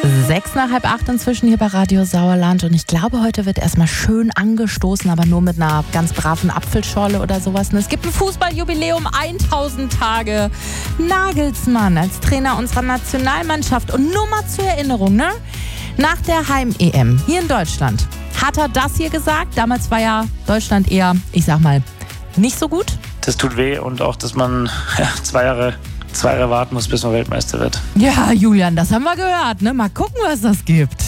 6 nach halb 8 inzwischen hier bei Radio Sauerland und ich glaube, heute wird erstmal schön angestoßen, aber nur mit einer ganz braven Apfelschorle oder sowas. Und es gibt ein Fußballjubiläum, 1000 Tage. Nagelsmann als Trainer unserer Nationalmannschaft. Und nur mal zur Erinnerung, ne? Nach der Heim-EM hier in Deutschland hat er das hier gesagt. Damals war ja Deutschland eher, ich sag mal, nicht so gut. Das tut weh und auch, dass man 2 Jahre warten muss, bis man Weltmeister wird. Ja, Julian, das haben wir gehört, ne? Mal gucken, was das gibt.